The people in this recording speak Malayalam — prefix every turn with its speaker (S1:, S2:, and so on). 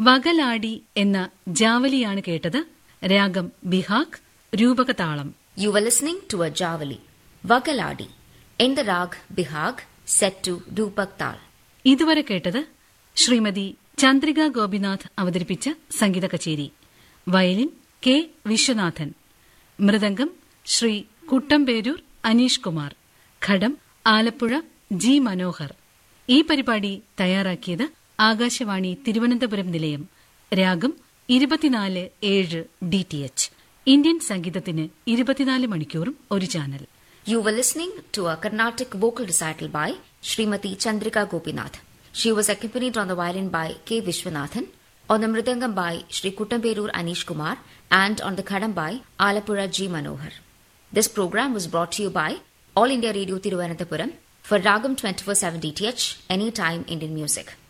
S1: വകലാടി എന്ന ജാവലിയാണ് കേട്ടത്. രാഗം Behag, രൂപകതാളം.
S2: You were listening to a Javali, Vagaladi, in the rag Bihag, set to Rupak Tal.
S1: ഇതുവരെ കേട്ടത് ശ്രീമതി ചന്ദ്രിക ഗോപിനാഥ് അവതരിപ്പിച്ച സംഗീത കച്ചേരി. വയലിൻ കെ വിശ്വനാഥൻ, മൃദംഗം ശ്രീ കുട്ടമ്പേരൂർ അനീഷ് കുമാർ, ഘടം ആലപ്പുഴ ജി മനോഹർ. ഈ പരിപാടി തയ്യാറാക്കിയത് ആകാശവാണി തിരുവനന്തപുരം നിലയം. രാഗം 24/7 DTH. ഇന്ത്യൻ സംഗീതത്തിന് 24 മണിക്കൂറും ഒരു channel.
S2: You were listening to a Carnatic vocal recital by Srimati Chandrika Gopinath. She was accompanied on the violin by K. Vishwanathan, on the mridangam by Sri Kuttamperur Anish Kumar, and on the khadam by Alapura G. Manohar. This program was brought to you by All India Radio Thiruvananthapuram for Ragam 24/7 DTH, Anytime Indian Music.